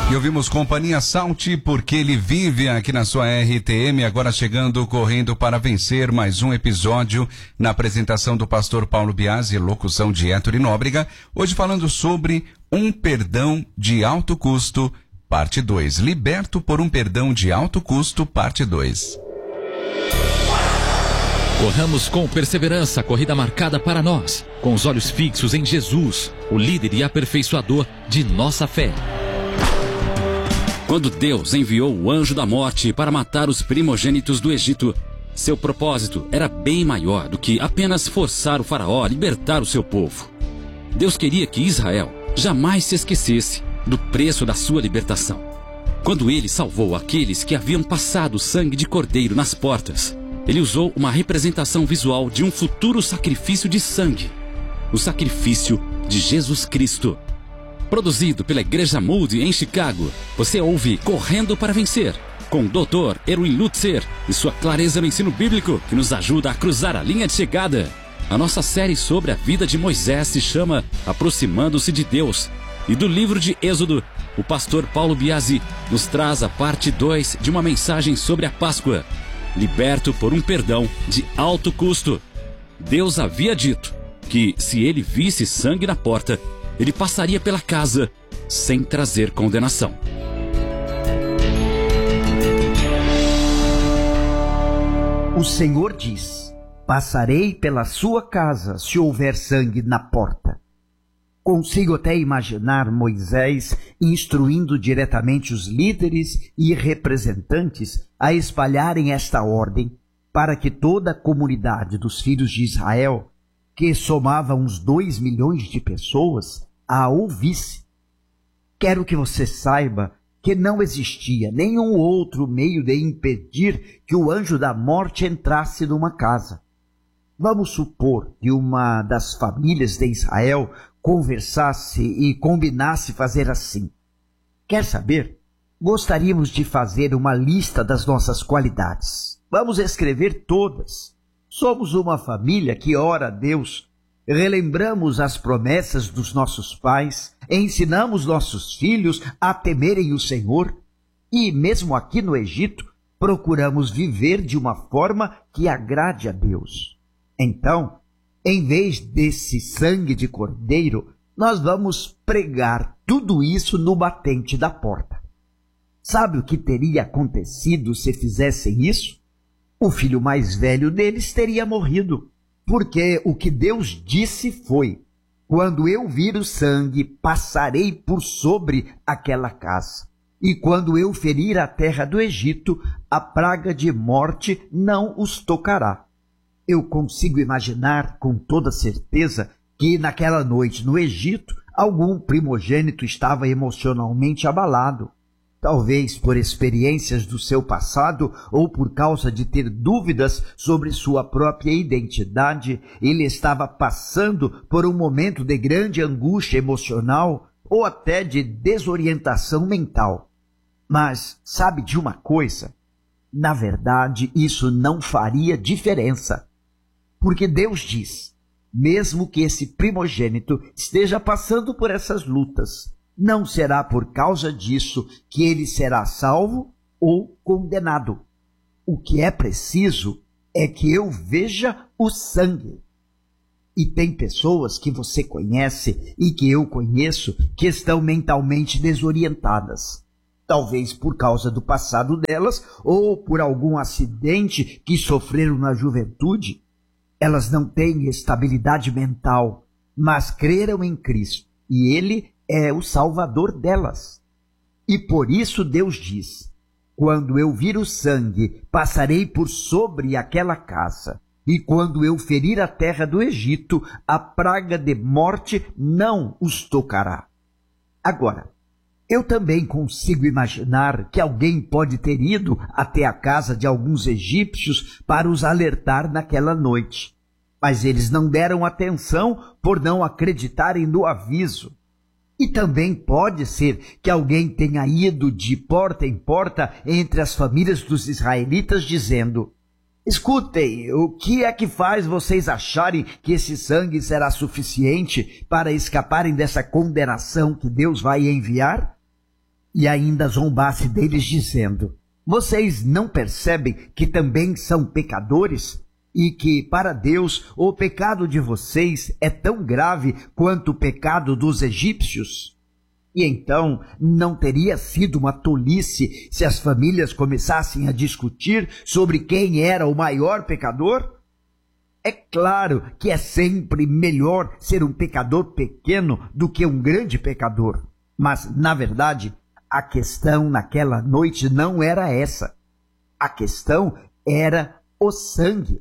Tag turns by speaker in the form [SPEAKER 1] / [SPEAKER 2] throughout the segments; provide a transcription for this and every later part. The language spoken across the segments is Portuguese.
[SPEAKER 1] E ouvimos Companhia Salte, porque ele vive aqui na sua RTM, agora chegando, correndo para vencer, mais um episódio na apresentação do pastor Paulo Biasi, locução de Héctor Nóbrega, hoje falando sobre um perdão de alto custo, parte 2. Liberto por um perdão de alto custo, parte 2.
[SPEAKER 2] Corramos com perseverança a corrida marcada para nós, com os olhos fixos em Jesus, o líder e aperfeiçoador de nossa fé.
[SPEAKER 3] Quando Deus enviou o anjo da morte para matar os primogênitos do Egito, seu propósito era bem maior do que apenas forçar o faraó a libertar o seu povo. Deus queria que Israel jamais se esquecesse do preço da sua libertação. Quando ele salvou aqueles que haviam passado sangue de cordeiro nas portas, ele usou uma representação visual de um futuro sacrifício de sangue, o sacrifício de Jesus Cristo. Produzido pela Igreja Moody em Chicago, você ouve Correndo para Vencer, com o Dr. Erwin Lutzer e sua clareza no ensino bíblico que nos ajuda a cruzar a linha de chegada. A nossa série sobre a vida de Moisés se chama Aproximando-se de Deus. E do livro de Êxodo, o pastor Paulo Biasi nos traz a parte 2 de uma mensagem sobre a Páscoa, liberto por um perdão de alto custo. Deus havia dito que, se ele visse sangue na porta, ele passaria pela casa sem trazer condenação.
[SPEAKER 4] O Senhor diz: passarei pela sua casa se houver sangue na porta. Consigo até imaginar Moisés instruindo diretamente os líderes e representantes a espalharem esta ordem para que toda a comunidade dos filhos de Israel, que somava uns 2 milhões de pessoas, a ouvisse. Quero que você saiba que não existia nenhum outro meio de impedir que o anjo da morte entrasse numa casa. Vamos supor que uma das famílias de Israel conversasse e combinasse fazer assim. Quer saber? Gostaríamos de fazer uma lista das nossas qualidades. Vamos escrever todas. Somos uma família que ora a Deus, relembramos as promessas dos nossos pais, ensinamos nossos filhos a temerem o Senhor e, mesmo aqui no Egito, procuramos viver de uma forma que agrade a Deus. Então, em vez desse sangue de cordeiro, nós vamos pregar tudo isso no batente da porta. Sabe o que teria acontecido se fizessem isso? O filho mais velho deles teria morrido, porque o que Deus disse foi: quando eu vir o sangue, passarei por sobre aquela casa. E quando eu ferir a terra do Egito, a praga de morte não os tocará. Eu consigo imaginar com toda certeza que naquela noite no Egito, algum primogênito estava emocionalmente abalado. Talvez por experiências do seu passado ou por causa de ter dúvidas sobre sua própria identidade, ele estava passando por um momento de grande angústia emocional ou até de desorientação mental. Mas sabe de uma coisa? Na verdade, isso não faria diferença. Porque Deus diz, mesmo que esse primogênito esteja passando por essas lutas, não será por causa disso que ele será salvo ou condenado. O que é preciso é que eu veja o sangue. E tem pessoas que você conhece e que eu conheço que estão mentalmente desorientadas. Talvez por causa do passado delas ou por algum acidente que sofreram na juventude. Elas não têm estabilidade mental, mas creram em Cristo e Ele é o Salvador delas. E por isso Deus diz: quando eu vir o sangue, passarei por sobre aquela casa. E quando eu ferir a terra do Egito, a praga de morte não os tocará. Agora, eu também consigo imaginar que alguém pode ter ido até a casa de alguns egípcios para os alertar naquela noite. Mas eles não deram atenção por não acreditarem no aviso. E também pode ser que alguém tenha ido de porta em porta entre as famílias dos israelitas dizendo: escutem, o que é que faz vocês acharem que esse sangue será suficiente para escaparem dessa condenação que Deus vai enviar? e ainda zombasse deles, dizendo: vocês não percebem que também são pecadores? E que, para Deus, o pecado de vocês é tão grave quanto o pecado dos egípcios? E então, não teria sido uma tolice se as famílias começassem a discutir sobre quem era o maior pecador? É claro que é sempre melhor ser um pecador pequeno do que um grande pecador. Mas, na verdade, a questão naquela noite não era essa. A questão era o sangue.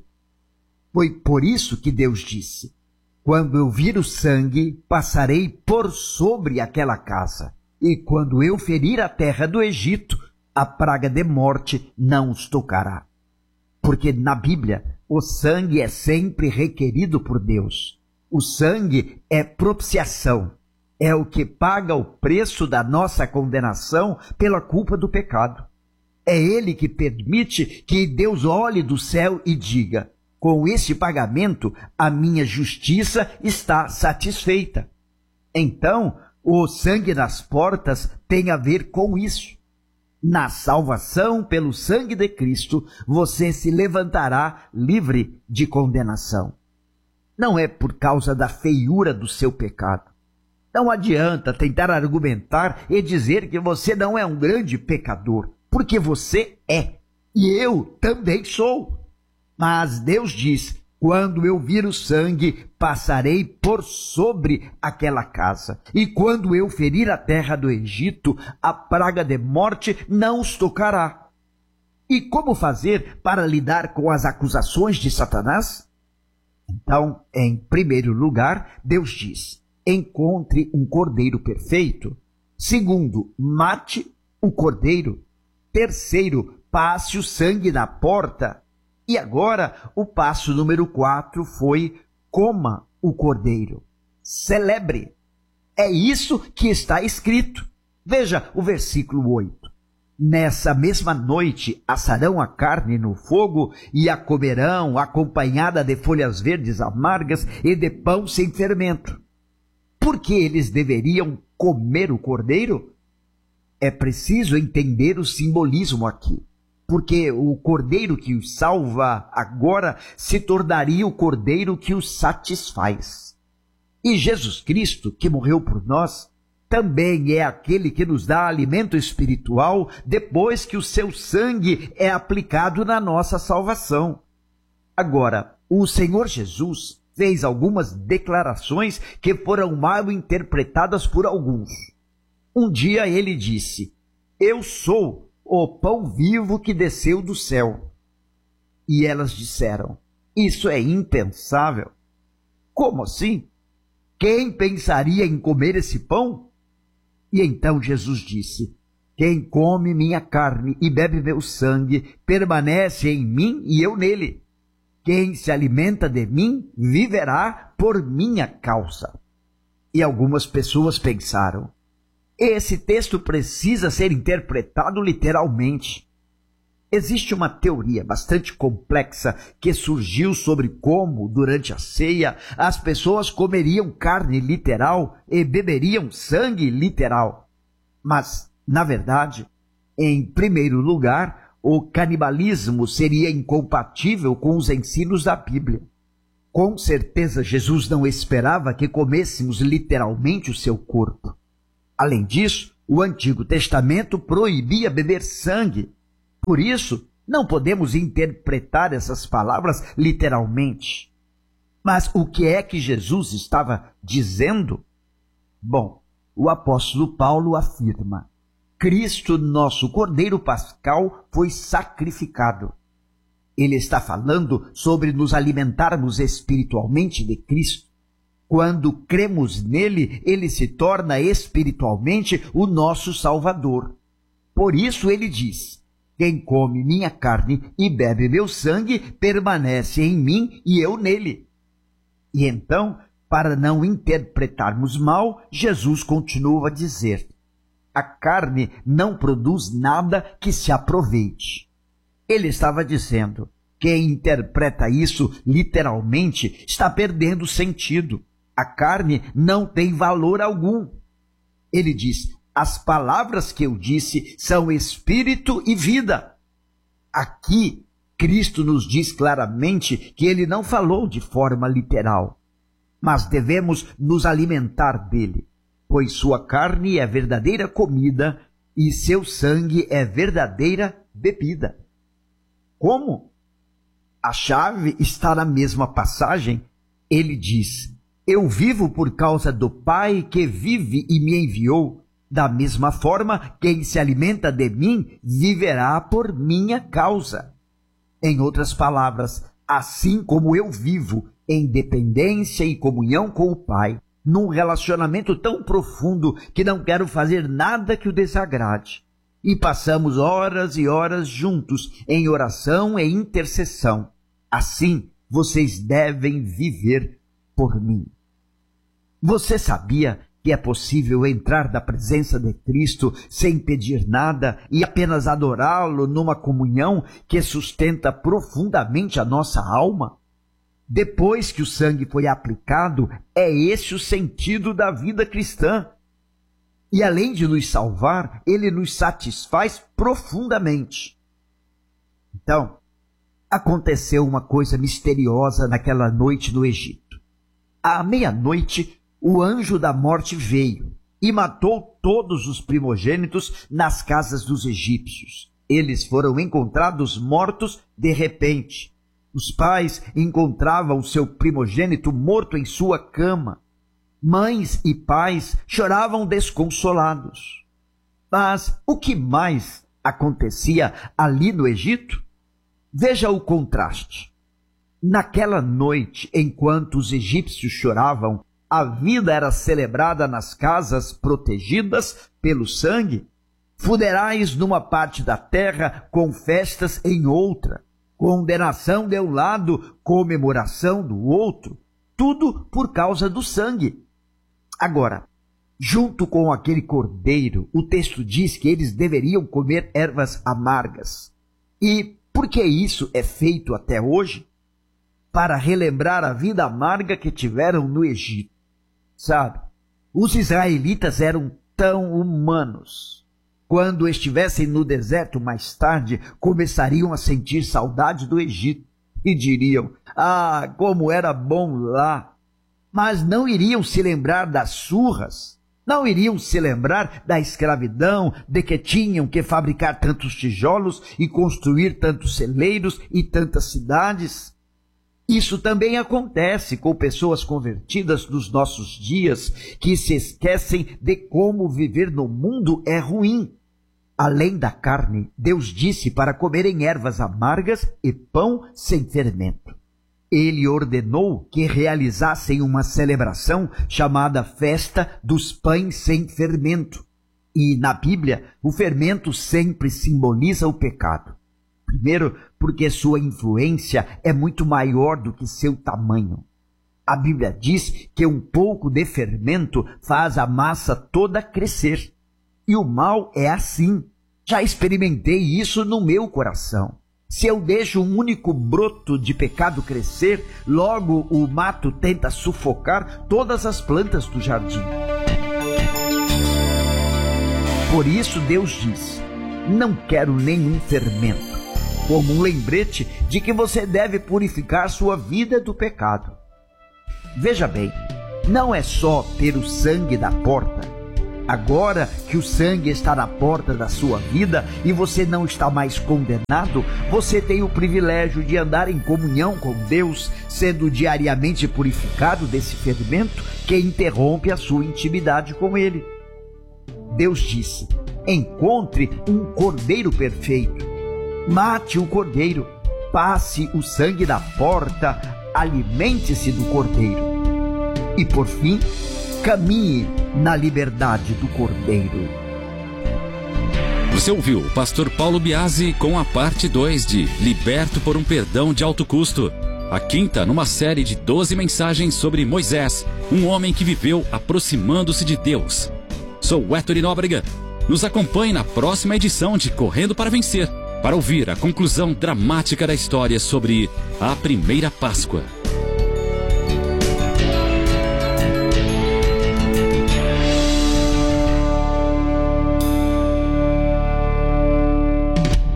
[SPEAKER 4] Foi por isso que Deus disse: quando eu vir o sangue, passarei por sobre aquela casa. E quando eu ferir a terra do Egito, a praga de morte não os tocará. Porque na Bíblia, o sangue é sempre requerido por Deus. O sangue é propiciação. É o que paga o preço da nossa condenação pela culpa do pecado. É ele que permite que Deus olhe do céu e diga: com esse pagamento, a minha justiça está satisfeita. Então, o sangue nas portas tem a ver com isso. Na salvação pelo sangue de Cristo, você se levantará livre de condenação. Não é por causa da feiura do seu pecado. Não adianta tentar argumentar e dizer que você não é um grande pecador, porque você é, e eu também sou. Mas Deus diz: quando eu vir o sangue, passarei por sobre aquela casa. E quando eu ferir a terra do Egito, a praga de morte não os tocará. E como fazer para lidar com as acusações de Satanás? Então, em primeiro lugar, Deus diz: encontre um cordeiro perfeito. Segundo, mate o cordeiro. Terceiro, passe o sangue na porta. E agora, o passo número 4 foi: coma o cordeiro. Celebre. É isso que está escrito. Veja o versículo 8. Nessa mesma noite assarão a carne no fogo e a comerão acompanhada de folhas verdes amargas e de pão sem fermento. Por que eles deveriam comer o cordeiro? É preciso entender o simbolismo aqui. Porque o cordeiro que os salva agora se tornaria o cordeiro que os satisfaz. E Jesus Cristo, que morreu por nós, também é aquele que nos dá alimento espiritual depois que o seu sangue é aplicado na nossa salvação. Agora, o Senhor Jesus fez algumas declarações que foram mal interpretadas por alguns. Um dia ele disse: eu sou o pão vivo que desceu do céu. E elas disseram: isso é impensável. Como assim? Quem pensaria em comer esse pão? E então Jesus disse: quem come minha carne e bebe meu sangue permanece em mim e eu nele. Quem se alimenta de mim viverá por minha causa. E algumas pessoas pensaram: esse texto precisa ser interpretado literalmente. Existe uma teoria bastante complexa que surgiu sobre como, durante a ceia, as pessoas comeriam carne literal e beberiam sangue literal. Mas, na verdade, em primeiro lugar, o canibalismo seria incompatível com os ensinos da Bíblia. Com certeza, Jesus não esperava que comêssemos literalmente o seu corpo. Além disso, o Antigo Testamento proibia beber sangue. Por isso, não podemos interpretar essas palavras literalmente. Mas o que é que Jesus estava dizendo? Bom, o apóstolo Paulo afirma: Cristo, nosso Cordeiro Pascal, foi sacrificado. Ele está falando sobre nos alimentarmos espiritualmente de Cristo. Quando cremos nele, ele se torna espiritualmente o nosso Salvador. Por isso ele diz: quem come minha carne e bebe meu sangue permanece em mim e eu nele. E então, para não interpretarmos mal, Jesus continua a dizer: a carne não produz nada que se aproveite. Ele estava dizendo: quem interpreta isso literalmente está perdendo sentido. A carne não tem valor algum. Ele diz: As palavras que eu disse são espírito e vida. Aqui, Cristo nos diz claramente que ele não falou de forma literal, mas devemos nos alimentar dele, pois sua carne é verdadeira comida e seu sangue é verdadeira bebida. Como? A chave está na mesma passagem. Ele diz: eu vivo por causa do Pai que vive e me enviou. Da mesma forma, quem se alimenta de mim viverá por minha causa. Em outras palavras, assim como eu vivo em dependência e comunhão com o Pai, num relacionamento tão profundo que não quero fazer nada que o desagrade, e passamos horas e horas juntos em oração e intercessão, assim vocês devem viver por mim. Você sabia que é possível entrar na presença de Cristo sem pedir nada e apenas adorá-lo numa comunhão que sustenta profundamente a nossa alma? Depois que o sangue foi aplicado, é esse o sentido da vida cristã. E além de nos salvar, ele nos satisfaz profundamente. Então, aconteceu uma coisa misteriosa naquela noite no Egito. À meia-noite, o anjo da morte veio e matou todos os primogênitos nas casas dos egípcios. Eles foram encontrados mortos de repente. Os pais encontravam o seu primogênito morto em sua cama. Mães e pais choravam desconsolados. Mas o que mais acontecia ali no Egito? Veja o contraste. Naquela noite, enquanto os egípcios choravam, a vida era celebrada nas casas protegidas pelo sangue. Funerais numa parte da terra, com festas em outra. Condenação de um lado, comemoração do outro. Tudo por causa do sangue. Agora, junto com aquele cordeiro, o texto diz que eles deveriam comer ervas amargas. E por que isso é feito até hoje? Para relembrar a vida amarga que tiveram no Egito. Sabe, os israelitas eram tão humanos. Quando estivessem no deserto mais tarde, começariam a sentir saudade do Egito e diriam: ah, como era bom lá! Mas não iriam se lembrar das surras, não iriam se lembrar da escravidão, de que tinham que fabricar tantos tijolos e construir tantos celeiros e tantas cidades. Isso também acontece com pessoas convertidas nos nossos dias, que se esquecem de como viver no mundo é ruim. Além da carne, Deus disse para comerem ervas amargas e pão sem fermento. Ele ordenou que realizassem uma celebração chamada Festa dos Pães Sem Fermento. E na Bíblia, o fermento sempre simboliza o pecado. Primeiro, porque sua influência é muito maior do que seu tamanho. A Bíblia diz que um pouco de fermento faz a massa toda crescer. E o mal é assim. Já experimentei isso no meu coração. Se eu deixo um único broto de pecado crescer, logo o mato tenta sufocar todas as plantas do jardim. Por isso Deus diz: não quero nenhum fermento, como um lembrete de que você deve purificar sua vida do pecado. Veja bem, não é só ter o sangue da porta. Agora que o sangue está na porta da sua vida e você não está mais condenado, você tem o privilégio de andar em comunhão com Deus, sendo diariamente purificado desse fermento que interrompe a sua intimidade com Ele. Deus disse: encontre um cordeiro perfeito. Mate o cordeiro, passe o sangue da porta, alimente-se do cordeiro. E por fim, caminhe na liberdade do cordeiro.
[SPEAKER 3] Você ouviu o pastor Paulo Biasi com a parte 2 de Liberto por um Perdão de Alto Custo. A quinta numa série de 12 mensagens sobre Moisés, um homem que viveu aproximando-se de Deus. Sou o Héctor Nóbrega. Nos acompanhe na próxima edição de Correndo para Vencer, para ouvir a conclusão dramática da história sobre a primeira Páscoa.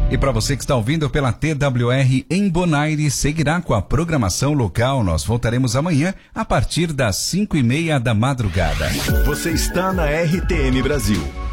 [SPEAKER 1] E para você que está ouvindo pela TWR em Bonaire, seguirá com a programação local. Nós voltaremos amanhã a partir das 5:30 da madrugada.
[SPEAKER 5] Você está na RTM Brasil.